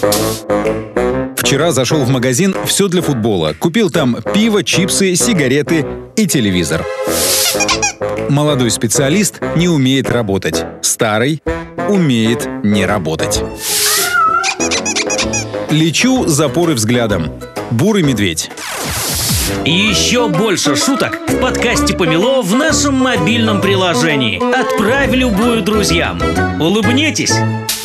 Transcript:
Вчера зашел в магазин «Все для футбола». Купил там пиво, чипсы, сигареты и телевизор. Молодой специалист не умеет работать. Старый умеет не работать. Лечу за поры взглядом. Бурый медведь. Еще больше шуток в подкасте «Помело» в нашем мобильном приложении. Отправь любую друзьям. Улыбнитесь!